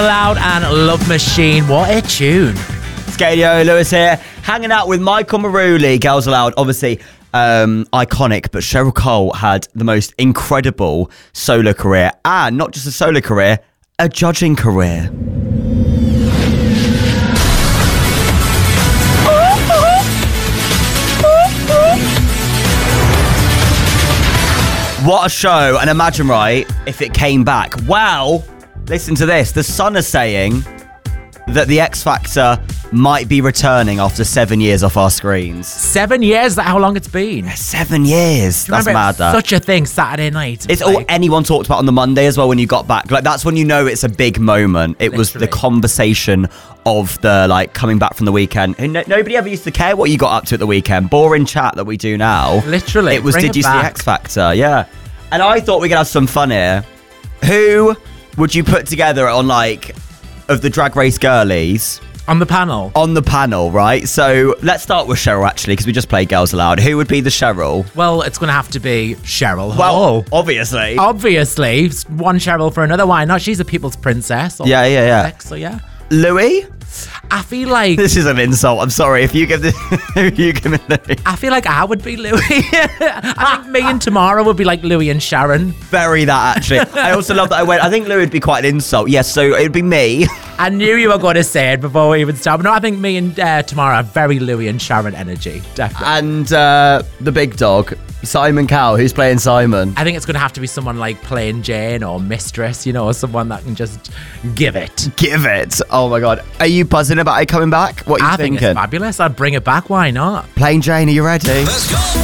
Loud and Love Machine. What a tune. Scadio Lewis here, hanging out with Michael Maruli. Girls Aloud, obviously iconic, but Cheryl Cole had the most incredible solo career, and not just a solo career, a judging career. What a show. And imagine, right, if it came back. Well, listen to this. The Sun are saying that the X Factor might be returning after 7 years off our screens. 7 years? Is that how long it's been? 7 years. That's mad, that. Such a thing, Saturday night. It's all anyone talked about on the Monday as well when you got back. Like, that's when you know it's a big moment. It was the conversation of the, like, coming back from the weekend. And nobody ever used to care what you got up to at the weekend. Boring chat that we do now. Literally. It was, did you see X Factor? Yeah. And I thought we could have some fun here. Who would you put together on, like, of the Drag Race girlies? On the panel? On the panel, right? So let's start with Cheryl, actually, because we just played Girls Aloud. Who would be the Cheryl? Well, it's going to have to be Cheryl. Well, obviously. Obviously. One Cheryl for another. Why not? She's a people's princess. Yeah. So, yeah. Louis? I feel like... This is an insult. I'm sorry. If you give this... you give me Louis. I feel like I would be Louis. I think me and Tamara would be like Louis and Sharon. Very that, actually. I also love that I went... I think Louis would be quite an insult. Yes, so it would be me. I knew you were going to say it before we even started. But no, I think me and Tamara have very Louis and Sharon energy. Definitely. And the big dog, Simon Cowell. Who's playing Simon? I think it's going to have to be someone like Plain Jane or Mistress, you know, or someone that can just give it. Give it. Oh, my God. Are you buzzing about it coming back? What are you thinking? I think it's fabulous. I'd bring it back. Why not? Plain Jane, are you ready? Let's go.